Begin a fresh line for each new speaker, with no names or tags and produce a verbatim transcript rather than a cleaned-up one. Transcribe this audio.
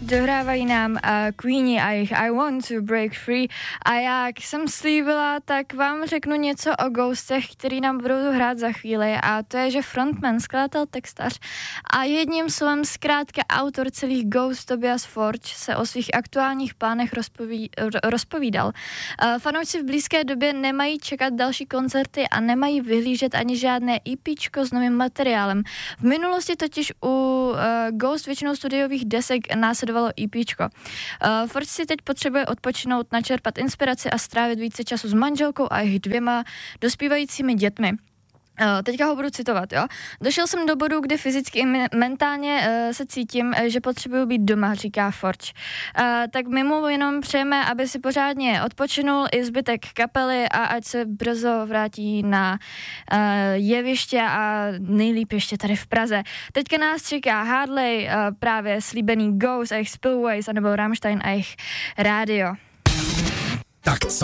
dohrávají nám uh, Queenie a jejich I Want to Break Free a jak jsem slíbila, tak vám řeknu něco o Ghostech, který nám budou hrát za chvíli a to je, že frontman, skladatel, textař a jedním slovem zkrátka autor celých Ghost Tobias Forge se o svých aktuálních plánech rozpoví, rozpovídal. Uh, fanoušci v blízké době nemají čekat další koncerty a nemají vyhlížet ani žádné EPčko s novým materiálem. V minulosti totiž u uh, Ghost většinou studiových desek následovalo EPčko. Uh, Forge si teď potřebuje odpočinout, načerpat inspiraci a strávit více času s manželkou a jejich dvěma dospívajícími dětmi. Uh, teďka ho budu citovat, jo. Došel jsem do bodu, kdy fyzicky i mentálně uh, se cítím, že potřebuju být doma, říká Forge. Uh, tak my mu jenom přejeme, aby si pořádně odpočinul i zbytek kapely a ať se brzo vrátí na uh, jeviště a nejlíp ještě tady v Praze. Teďka nás čeká Hardley, uh, právě slíbený Ghost a jejich Spillways, anebo Rammstein a jejich rádio.